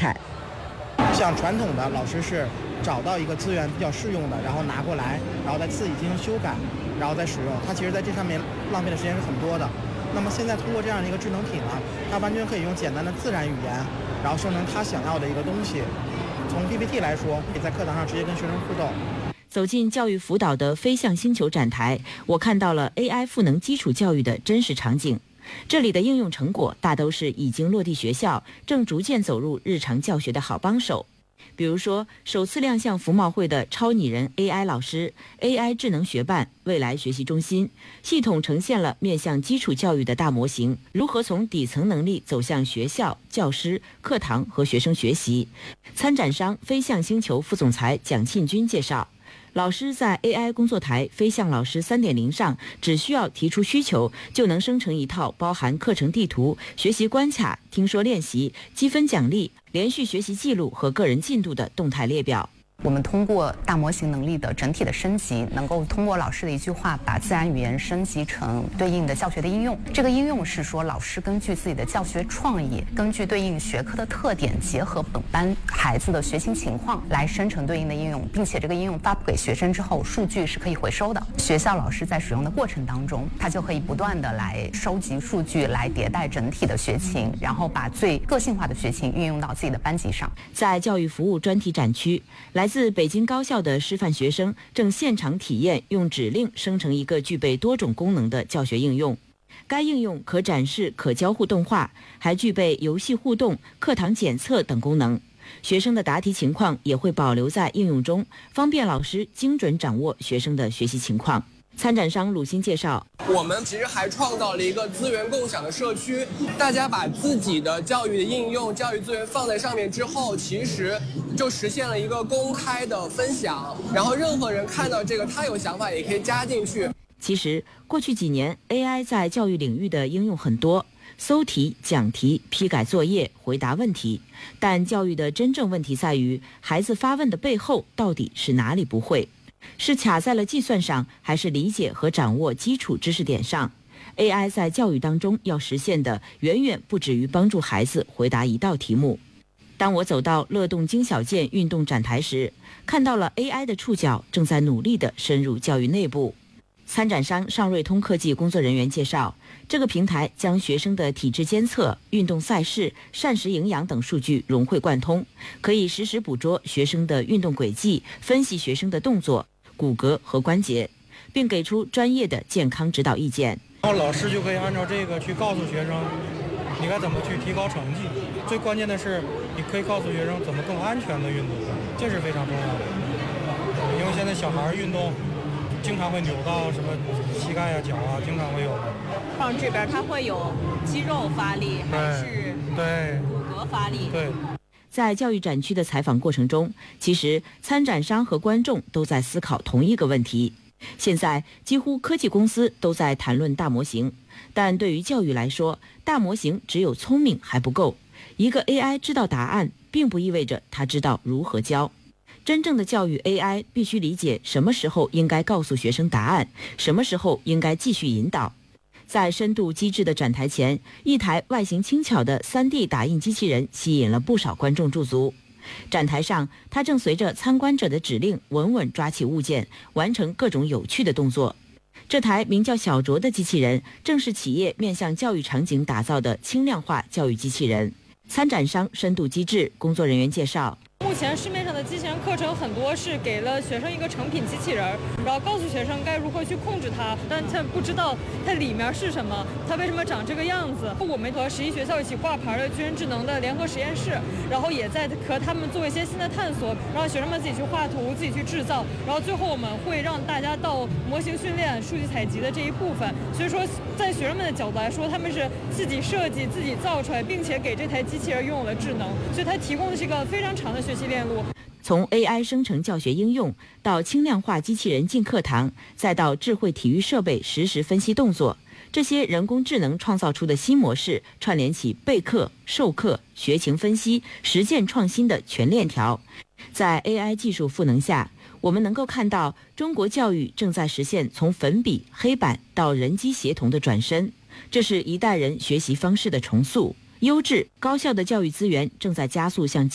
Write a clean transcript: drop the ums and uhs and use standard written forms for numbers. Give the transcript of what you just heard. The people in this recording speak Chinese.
态。 像传统的老师是找到一个资源比较适用的，然后拿过来，然后再自己进行修改，然后再使用。他其实在这上面浪费的时间是很多的。那么现在通过这样的一个智能品呢，它完全可以用简单的自然语言，然后生成他想要的一个东西。从 PPT 来说，可以在课堂上直接跟学生互动。 走进教育辅导的飞向星球展台，我看到了 AI 赋能基础教育的真实场景。这里的应用成果大都是已经落地学校，正逐渐走入日常教学的好帮手。比如说，首次亮相服贸会的超拟人 AI 老师、AI 智能学伴、未来学习中心，系统呈现了面向基础教育的大模型，如何从底层能力走向学校、教师、课堂和学生学习。参展商飞向星球副总裁蒋庆军介绍，老师在 AI 工作台飞向老师 3.0 上，只需要提出需求，就能生成一套包含课程地图、学习关卡、听说练习、积分奖励、连续学习记录和个人进度的动态列表。 我们通过大模型能力的整体的升级，能够通过老师的一句话，把自然语言升级成对应的教学的应用。这个应用是说，老师根据自己的教学创意，根据对应学科的特点，结合本班孩子的学习情况来生成对应的应用，并且这个应用发布给学生之后，数据是可以回收的。学校老师在使用的过程当中，他就可以不断的来收集数据，来迭代整体的学情，然后把最个性化的学情运用到自己的班级上。 在教育服务专题展区，来自北京高校的师范学生正现场体验用指令生成一个具备多种功能的教学应用。该应用可展示可交互动画，还具备游戏互动、课堂检测等功能。学生的答题情况也会保留在应用中，方便老师精准掌握学生的学习情况。参展商鲁欣介绍， 我们其实还创造了一个资源共享的社区，大家把自己的教育的应用、教育资源放在上面之后，其实就实现了一个公开的分享，然后任何人看到这个，他有想法也可以加进去。 其实过去几年 AI 在教育领域的应用很多，搜题、讲题、批改作业、回答问题，但教育的真正问题在于孩子发问的背后到底是哪里不会，是卡在了计算上，还是理解和掌握基础知识点上？ AI 在教育当中要实现的远远不止于帮助孩子回答一道题目。当我走到乐动精小件运动展台时，看到了 AI 的触角正在努力地深入教育内部。参展商上瑞通科技工作人员介绍，这个平台将学生的体质监测、运动赛事、膳食营养等数据融会贯通，可以实时捕捉学生的运动轨迹，分析学生的动作、骨骼和关节，并给出专业的健康指导意见。 然后老师就可以按照这个去告诉学生，你该怎么去提高成绩。最关键的是，你可以告诉学生怎么更安全的运动，这是非常重要的。因为现在小孩运动经常会扭到什么膝盖啊、脚啊，经常会有。 放这边它会有肌肉发力，还是骨骼发力？ 对。 在教育展区的采访过程中，其实参展商和观众都在思考同一个问题。现在几乎科技公司都在谈论大模型，但对于教育来说，大模型只有聪明还不够。一个 AI 知道答案，并不意味着它知道如何教。真正的教育 AI 必须理解什么时候应该告诉学生答案，什么时候应该继续引导。在深度机智的展台前，一台外形轻巧的 3D 打印机器人吸引了不少观众驻足。展台上，它正随着参观者的指令稳稳抓起物件，完成各种有趣的动作。这台名叫小卓的机器人，正是企业面向教育场景打造的轻量化教育机器人。参展商深度机智工作人员介绍， 目前市面上的机器人课程很多是给了学生一个成品机器人，然后告诉学生该如何去控制它，但他不知道它里面是什么，它为什么长这个样子。我们和11学校一起挂牌的巨人智能的联合实验室，然后也在和他们做一些新的探索，让学生们自己去画图，自己去制造，然后最后我们会让大家到模型训练、数据采集的这一部分。所以说，在学生们的角度来说，他们是自己设计、自己造出来，并且给这台机器人拥有了智能，所以它提供的是一个非常长的学习链路。 从 AI 生成教学应用到轻量化机器人进课堂，再到智慧体育设备实时分析动作，这些人工智能创造出的新模式，串联起备课、授课、学情分析、实践创新的全链条。在 AI 技术赋能下，我们能够看到中国教育正在实现从粉笔、黑板到人机协同的转身，这是一代人学习方式的重塑。优质高效的教育资源正在加速向